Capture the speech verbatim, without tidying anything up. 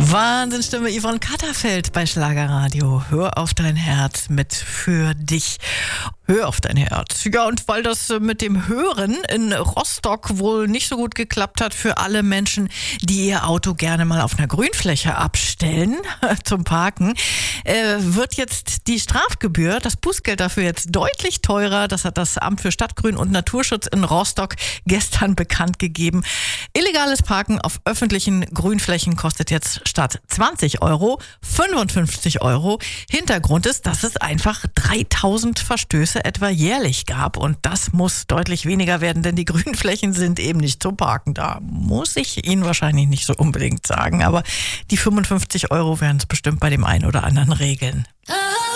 Wahnsinnsstimme Yvonne Katterfeld bei Schlagerradio. Hör auf dein Herz mit Für dich. Hör auf dein Herz. Ja, und weil das mit dem Hören in Rostock wohl nicht so gut geklappt hat für alle Menschen, die ihr Auto gerne mal auf einer Grünfläche abstellen zum Parken, äh, wird jetzt die Strafgebühr, das Bußgeld dafür jetzt deutlich teurer. Das hat das Amt für Stadtgrün und Naturschutz in Rostock gestern bekannt gegeben. Illegales Parken auf öffentlichen Grünflächen kostet jetzt statt zwanzig Euro fünfundfünfzig Euro. Hintergrund ist, dass es einfach dreitausend Verstöße etwa jährlich gab. Und das muss deutlich weniger werden, denn die Grünflächen sind eben nicht zum Parken da. Muss ich Ihnen wahrscheinlich nicht so unbedingt sagen. Aber die fünfundfünfzig Euro werden es bestimmt bei dem einen oder anderen regeln.